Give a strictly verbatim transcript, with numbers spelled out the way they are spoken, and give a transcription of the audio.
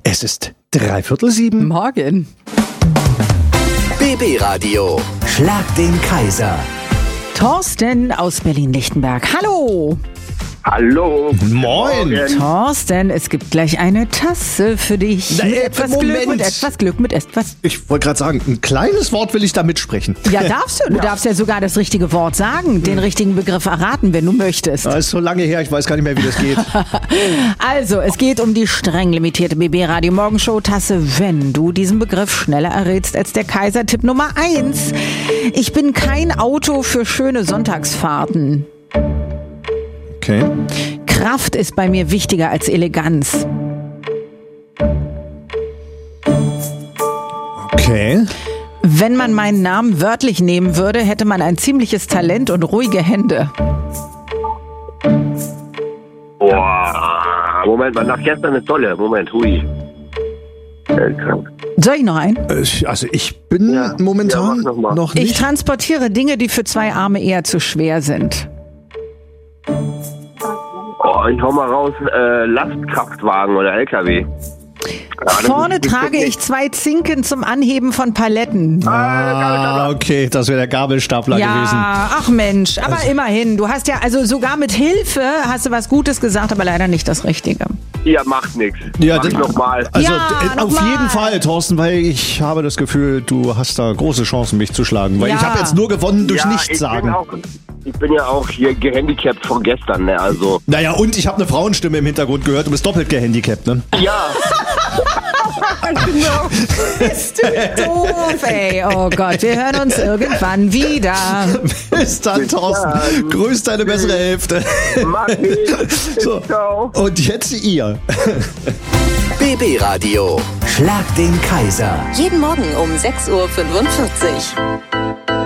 Es ist dreiviertel sieben. Morgen. B B-Radio. Schlag den Kaiser. Thorsten aus Berlin-Lichtenberg. Hallo. Hallo. Moin. Morgen. Thorsten, es gibt gleich eine Tasse für dich. Na, Mit äh, etwas Moment. Glück, mit etwas Glück, mit etwas... Ich wollte gerade sagen, ein kleines Wort will ich da mitsprechen. Ja, darfst du. Du darfst ja sogar das richtige Wort sagen, den richtigen Begriff erraten, wenn du möchtest. Das ist so lange her, ich weiß gar nicht mehr, wie das geht. Also, es geht um die streng limitierte B B-Radio Morgenshow Tasse, wenn du diesen Begriff schneller errätst als der Kaiser. Tipp Nummer eins. Ich bin kein Auto für schöne Sonntagsfahrten. Okay. Kraft ist bei mir wichtiger als Eleganz. Okay. Wenn man meinen Namen wörtlich nehmen würde, hätte man ein ziemliches Talent und ruhige Hände. Boah. Moment mal, nach gestern ist tolle. Moment, hui. Äh, krank. Soll ich noch einen? Äh, Also ich bin Ja. momentan Ja, mach noch mal. noch Ich nicht... transportiere Dinge, die für zwei Arme eher zu schwer sind. Oh, ich hau mal raus, äh, Lastkraftwagen oder L K W. Ja, das Vorne ist- trage ich zwei Zinken zum Anheben von Paletten. Ah, okay, das wäre der Gabelstapler Ja, gewesen. ach Mensch, aber immerhin, du hast ja, also sogar mit Hilfe hast du was Gutes gesagt, aber leider nicht das Richtige. Ja, macht nichts. Ja, Mach das- ich nochmal. Also Ja, äh, auf noch mal. jeden Fall, Thorsten, weil ich habe das Gefühl, du hast da große Chancen, mich zu schlagen. Weil Ja. ich habe jetzt nur gewonnen durch Ja, nichts ich sagen. Bin auch, ich bin ja auch hier gehandicapt von gestern, ne? Also. Naja, und ich habe eine Frauenstimme im Hintergrund gehört, du bist doppelt gehandicapt, ne? Ja. Bist du doof, ey. Oh Gott, wir hören uns irgendwann wieder. Bis dann, Thorsten. dann. Grüß deine bessere Hälfte. Mach ich. So. Ciao. Und jetzt ihr. B B-Radio. Schlag den Kaiser. Jeden Morgen um sechs Uhr fünfundvierzig.